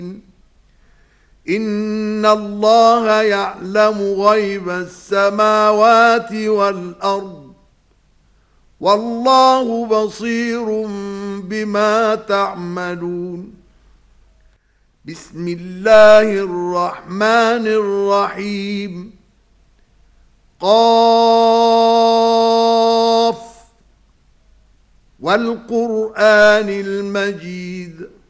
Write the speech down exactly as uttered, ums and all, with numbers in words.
إن الله يعلم غيب السماوات والأرض والله بصير بما تعملون. بسم الله الرحمن الرحيم. قاف والقرآن المجيد